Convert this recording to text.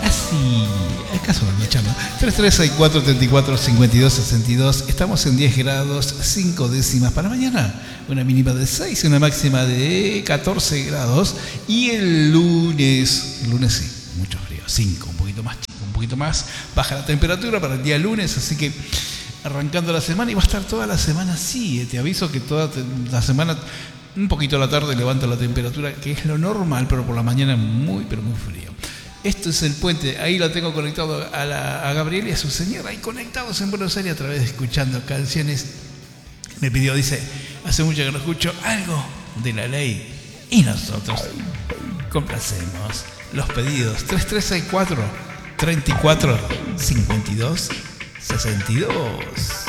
casi la chama. 3364-34-52-62. Estamos en 10 grados 5 décimas para mañana. Una mínima de 6, una máxima de 14 grados. Y el lunes sí, mucho frío. 5, un poquito más chico, un poquito más. Baja la temperatura para el día lunes, así que arrancando la semana y va a estar toda la semana así. Te aviso que toda la semana, un poquito a la tarde levanta la temperatura, que es lo normal, pero por la mañana muy, pero muy frío. Esto es el puente, ahí lo tengo conectado a Gabriel y a su señora, ahí conectados en Buenos Aires a través de escuchando canciones. Me pidió, dice, hace mucho que no escucho algo de La Ley. Y nosotros complacemos los pedidos. 3364-34-52-62.